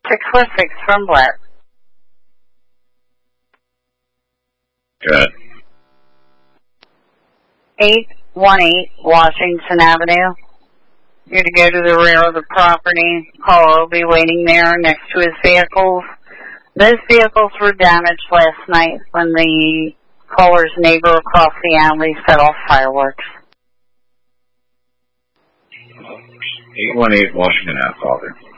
646 from Black. Good. 818 Washington Avenue. You're to go to the rear of the property. Caller will be waiting there next to his vehicles. Those vehicles were damaged last night when the caller's neighbor across the alley set off fireworks. 818 Washington Ave, Father.